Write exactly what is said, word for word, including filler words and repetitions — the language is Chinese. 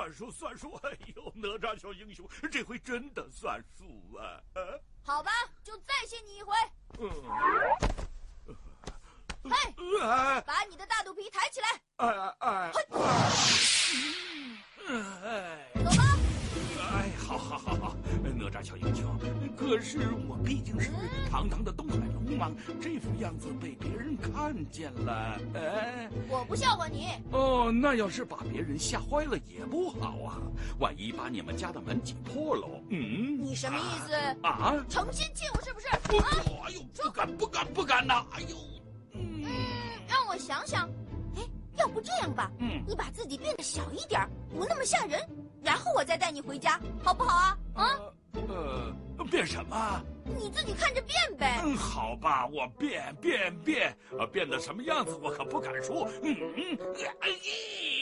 算数算数！哎呦，哪吒小英雄，这回真的算数啊！啊好吧，就再限你一回。 嗯。 嘿， 哎把你的大肚皮抬起来。 哎哎！ 哎，走吧。 哎，好好好好，哪吒小英雄，可是我毕竟是堂堂的东海龙王，这副样子被别人看见了，哎， 我不笑话你。 哦，那要是把别人吓坏了也不好啊，万一把你们家的门挤破了，嗯， 你什么意思？ 啊？ 成心气我是不是？ 不， 啊， 哎呦，不敢不敢不敢呐！哎呦， 嗯，让我想想，哎，要不这样吧， 嗯， 你把自己变得小一点，不那么吓人。然后我再带你回家，好不好啊？啊？ 呃，呃变什么？ 你自己看着变呗。 嗯，好吧，我变变变，呃，变得什么样子我可不敢说。嗯，哎。